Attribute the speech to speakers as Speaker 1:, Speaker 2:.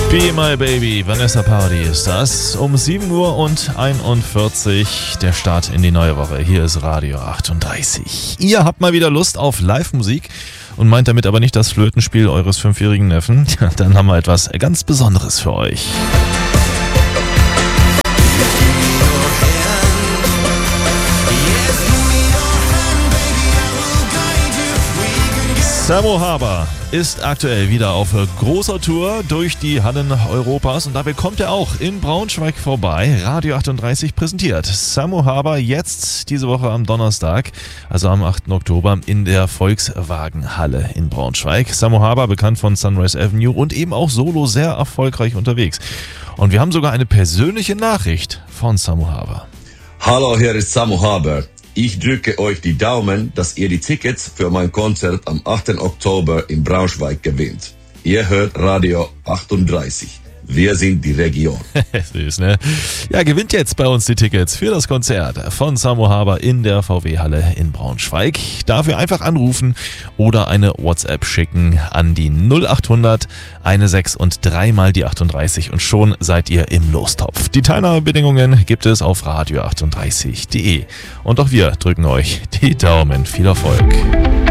Speaker 1: Be My Baby, Vanessa Paradis ist das. Um 7:41 Uhr der Start in die neue Woche. Hier ist Radio 38. Ihr habt mal wieder Lust auf Live-Musik und meint damit aber nicht das Flötenspiel eures 5-jährigen Neffen? Ja, dann haben wir etwas ganz Besonderes für euch. Samo Haber ist aktuell wieder auf großer Tour durch die Hallen Europas und dabei kommt er auch in Braunschweig vorbei. Radio 38 präsentiert Samo Haber jetzt diese Woche am Donnerstag, also am 8. Oktober in der Volkswagenhalle in Braunschweig. Samo Haber, bekannt von Sunrise Avenue und eben auch solo sehr erfolgreich unterwegs. Und wir haben sogar eine persönliche Nachricht von Samo Haber.
Speaker 2: Hallo, hier ist Samo Haber. Ich drücke euch die Daumen, dass ihr die Tickets für mein Konzert am 8. Oktober in Braunschweig gewinnt. Ihr hört Radio 38. Wir sind die Region.
Speaker 1: Süß, ne? Ja, gewinnt jetzt bei uns die Tickets für das Konzert von Samo Haber in der VW-Halle in Braunschweig. Dafür einfach anrufen oder eine WhatsApp schicken an die 0800 16 und 3 mal die 38 und schon seid ihr im Lostopf. Die Teilnahmebedingungen gibt es auf radio38.de. Und auch wir drücken euch die Daumen. Viel Erfolg.